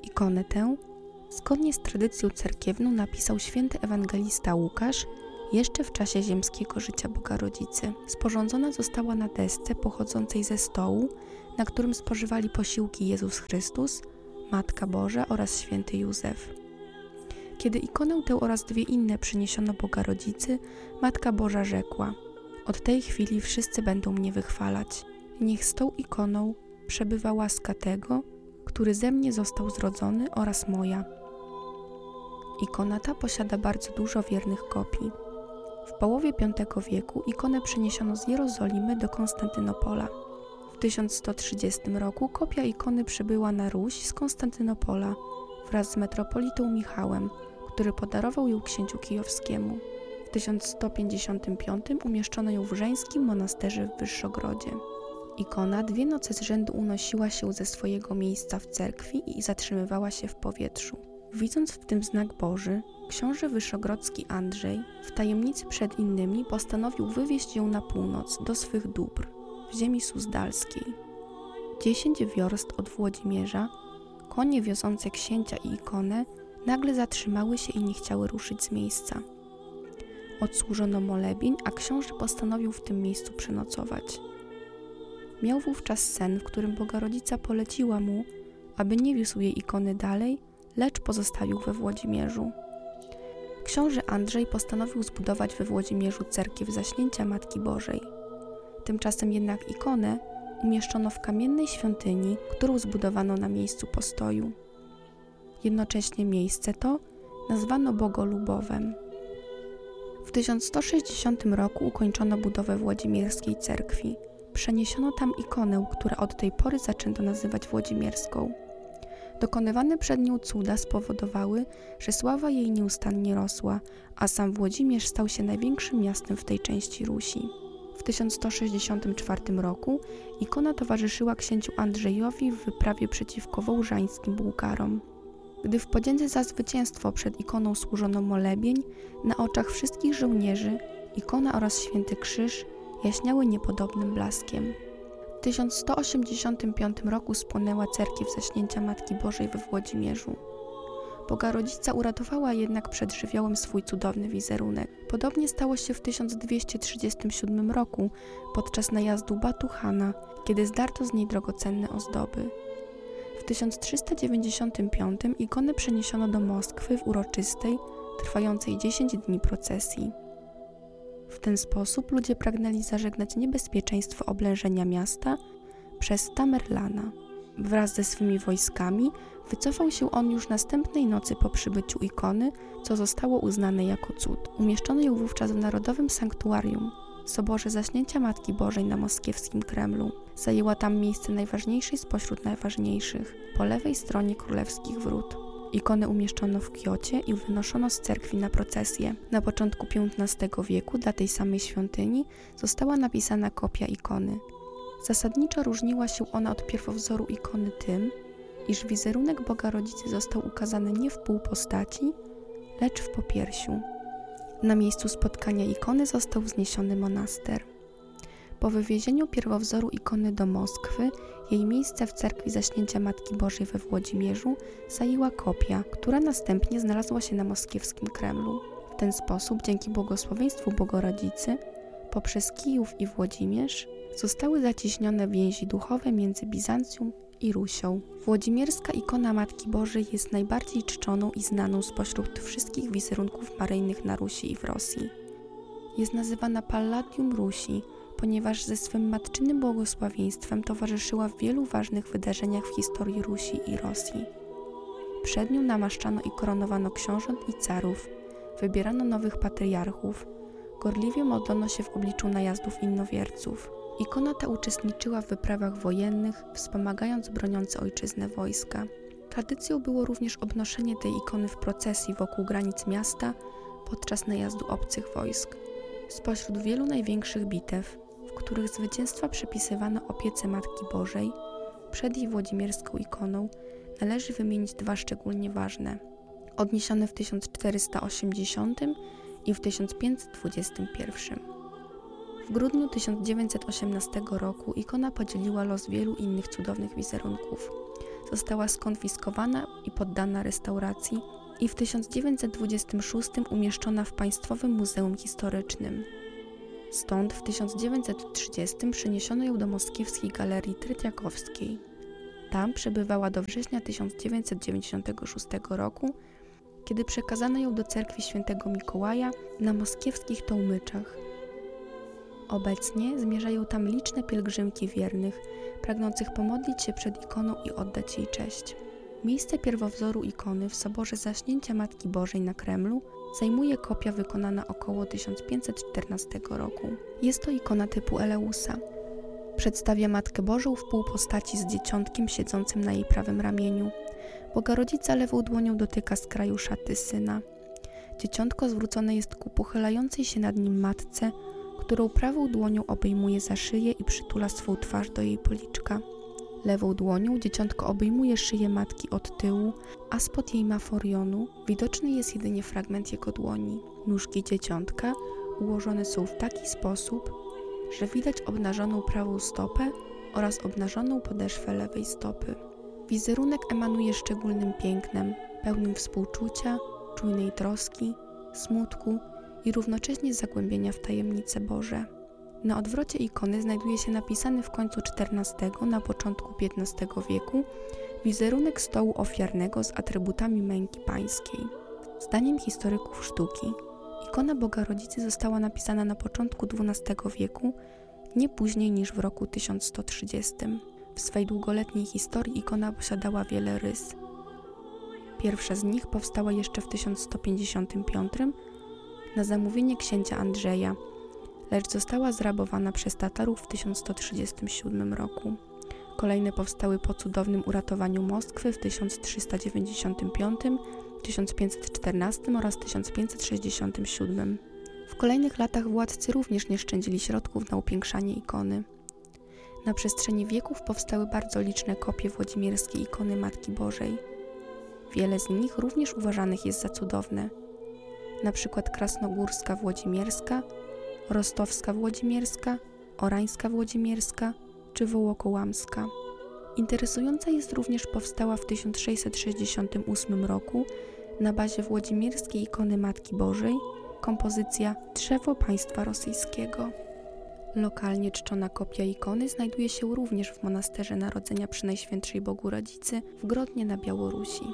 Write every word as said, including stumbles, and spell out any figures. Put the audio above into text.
Ikonę tę, zgodnie z tradycją cerkiewną, napisał święty ewangelista Łukasz jeszcze w czasie ziemskiego życia Boga Rodzicy. Sporządzona została na desce pochodzącej ze stołu, na którym spożywali posiłki Jezus Chrystus, Matka Boża oraz święty Józef. Kiedy ikonę tę oraz dwie inne przyniesiono Boga Rodzicy, Matka Boża rzekła: od tej chwili wszyscy będą mnie wychwalać. Niech z tą ikoną przebywa łaska tego, który ze mnie został zrodzony, oraz moja. Ikona ta posiada bardzo dużo wiernych kopii. W połowie piątego wieku ikonę przeniesiono z Jerozolimy do Konstantynopola. W tysiąc sto trzydziestym roku kopia ikony przybyła na Ruś z Konstantynopola wraz z metropolitą Michałem, który podarował ją księciu kijowskiemu. W tysiąc sto pięćdziesiątym piątym umieszczono ją w żeńskim monasterze w Wyższogrodzie. Ikona dwie noce z rzędu unosiła się ze swojego miejsca w cerkwi i zatrzymywała się w powietrzu. Widząc w tym znak Boży, książę wyszogrodzki Andrzej w tajemnicy przed innymi postanowił wywieźć ją na północ do swych dóbr w ziemi suzdalskiej. Dziesięć wiorst od Włodzimierza konie wiozące księcia i ikonę nagle zatrzymały się i nie chciały ruszyć z miejsca. Odsłużono molebień, a książę postanowił w tym miejscu przenocować. Miał wówczas sen, w którym Boga Rodzica poleciła mu, aby nie wiózł jej ikony dalej, lecz pozostawił we Włodzimierzu. Książę Andrzej postanowił zbudować we Włodzimierzu cerkiew Zaśnięcia Matki Bożej. Tymczasem jednak ikonę umieszczono w kamiennej świątyni, którą zbudowano na miejscu postoju. Jednocześnie miejsce to nazwano Bogolubowem. W tysiąc sto sześćdziesiątym roku ukończono budowę Włodzimierskiej cerkwi. Przeniesiono tam ikonę, która od tej pory zaczęto nazywać Włodzimierską. Dokonywane przed nią cuda spowodowały, że sława jej nieustannie rosła, a sam Włodzimierz stał się największym miastem w tej części Rusi. W tysiąc sto sześćdziesiątym czwartym roku ikona towarzyszyła księciu Andrzejowi w wyprawie przeciwko wołżańskim Bułgarom. Gdy w podzięce za zwycięstwo przed ikoną służono molebień, na oczach wszystkich żołnierzy ikona oraz święty krzyż jaśniały niepodobnym blaskiem. W tysiąc sto osiemdziesiątym piątym roku spłonęła cerkiew Zaśnięcia Matki Bożej we Włodzimierzu. Boga Rodzica uratowała jednak przed żywiołem swój cudowny wizerunek. Podobnie stało się w tysiąc dwieście trzydziestym siódmym roku podczas najazdu Batu-Chana, kiedy zdarto z niej drogocenne ozdoby. W tysiąc trzysta dziewięćdziesiątym piątym ikonę przeniesiono do Moskwy w uroczystej, trwającej dziesięć dni procesji. W ten sposób ludzie pragnęli zażegnać niebezpieczeństwo oblężenia miasta przez Tamerlana. Wraz ze swymi wojskami wycofał się on już następnej nocy po przybyciu ikony, co zostało uznane jako cud. Umieszczono ją wówczas w Narodowym Sanktuarium, Soborze Zaśnięcia Matki Bożej na moskiewskim Kremlu. Zajęła tam miejsce najważniejszej spośród najważniejszych, po lewej stronie królewskich wrót. Ikonę umieszczono w Kiocie i wynoszono z cerkwi na procesję. Na początku piętnastego wieku dla tej samej świątyni została napisana kopia ikony. Zasadniczo różniła się ona od pierwowzoru ikony tym, iż wizerunek Boga Rodzicy został ukazany nie w półpostaci, lecz w popiersiu. Na miejscu spotkania ikony został wzniesiony monaster. Po wywiezieniu pierwowzoru ikony do Moskwy, jej miejsce w cerkwi Zaśnięcia Matki Bożej we Włodzimierzu zajęła kopia, która następnie znalazła się na moskiewskim Kremlu. W ten sposób, dzięki błogosławieństwu Bogorodzicy, poprzez Kijów i Włodzimierz zostały zacieśnione więzi duchowe między Bizancjum i Rusią. Włodzimierska ikona Matki Bożej jest najbardziej czczoną i znaną spośród wszystkich wizerunków maryjnych na Rusi i w Rosji. Jest nazywana Palladium Rusi, ponieważ ze swym matczynym błogosławieństwem towarzyszyła w wielu ważnych wydarzeniach w historii Rusi i Rosji. Przed nią namaszczano i koronowano książąt i carów, wybierano nowych patriarchów, gorliwie modlono się w obliczu najazdów innowierców. Ikona ta uczestniczyła w wyprawach wojennych, wspomagając broniące ojczyznę wojska. Tradycją było również obnoszenie tej ikony w procesji wokół granic miasta podczas najazdu obcych wojsk. Spośród wielu największych bitew, w których zwycięstwa przypisywano opiece Matki Bożej, przed jej włodzimierską ikoną należy wymienić dwa szczególnie ważne, odniesione w tysiąc czterysta osiemdziesiątym i w tysiąc pięćset dwudziestym pierwszym. W grudniu tysiąc dziewięćset osiemnastego roku ikona podzieliła los wielu innych cudownych wizerunków. została skonfiskowana i poddana restauracji i w tysiąc dziewięćset dwudziestym szóstym umieszczona w Państwowym Muzeum Historycznym. Stąd w tysiąc dziewięćset trzydziestym przeniesiono ją do Moskiewskiej Galerii Trytyakowskiej. Tam przebywała do września tysiąc dziewięćset dziewięćdziesiątego szóstego roku, kiedy przekazano ją do cerkwi świętego Mikołaja na moskiewskich Tołmyczach. Obecnie zmierzają tam liczne pielgrzymki wiernych, pragnących pomodlić się przed ikoną i oddać jej cześć. Miejsce pierwowzoru ikony w Soborze Zaśnięcia Matki Bożej na Kremlu zajmuje kopia wykonana około tysiąc pięćset czternastego roku. Jest to ikona typu Eleusa. Przedstawia Matkę Bożą w półpostaci z dzieciątkiem siedzącym na jej prawym ramieniu. Bogarodzica lewą dłonią dotyka skraju szaty syna. Dzieciątko zwrócone jest ku pochylającej się nad nim matce, którą prawą dłonią obejmuje za szyję i przytula swą twarz do jej policzka. Lewą dłonią dzieciątko obejmuje szyję matki od tyłu, a spod jej maforionu widoczny jest jedynie fragment jego dłoni. Nóżki dzieciątka ułożone są w taki sposób, że widać obnażoną prawą stopę oraz obnażoną podeszwę lewej stopy. Wizerunek emanuje szczególnym pięknem, pełnym współczucia, czujnej troski, smutku i równocześnie zagłębienia w tajemnice Boże. Na odwrocie ikony znajduje się napisany w końcu czternastego, na początku piętnastego wieku wizerunek stołu ofiarnego z atrybutami męki pańskiej. Zdaniem historyków sztuki, ikona Bogarodzicy została napisana na początku dwunastego wieku, nie później niż w roku tysiąc sto trzydziestym. W swej długoletniej historii ikona posiadała wiele rys. Pierwsza z nich powstała jeszcze w tysiąc sto pięćdziesiątym piątym na zamówienie księcia Andrzeja, lecz została zrabowana przez Tatarów w tysiąc sto trzydziestym siódmym roku. Kolejne powstały po cudownym uratowaniu Moskwy w tysiąc trzysta dziewięćdziesiątym piątym, tysiąc pięćset czternastym oraz tysiąc pięćset sześćdziesiątym siódmym. W kolejnych latach władcy również nie szczędzili środków na upiększanie ikony. Na przestrzeni wieków powstały bardzo liczne kopie włodzimierskiej ikony Matki Bożej. Wiele z nich również uważanych jest za cudowne, na przykład Krasnogórska Włodzimierska, Rostowska Włodzimierska, Orańska Włodzimierska czy Wołokołamska. Interesująca jest również powstała w tysiąc sześćset sześćdziesiątym ósmym roku na bazie włodzimierskiej ikony Matki Bożej kompozycja Drzewo Państwa Rosyjskiego. Lokalnie czczona kopia ikony znajduje się również w Monasterze Narodzenia Przenajświętszej Bogu Rodzicy w Grodnie na Białorusi.